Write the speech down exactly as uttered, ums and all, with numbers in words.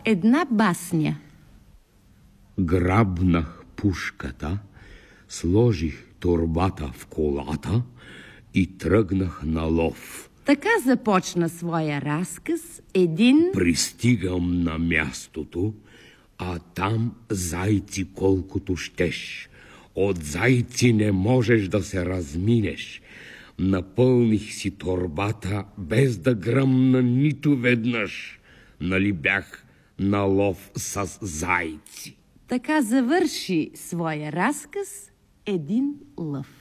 Една басня. Грабнах пушката, сложих торбата в колата и тръгнах на лов. Така започна своя разказ един... Пристигам на мястото, а там зайци колкото щеш. От зайци не можеш да се разминеш. Напълних си торбата, без да гръмна нито веднъж. Нали бях на лов с зайци. Така завърши своя разказ един лъв.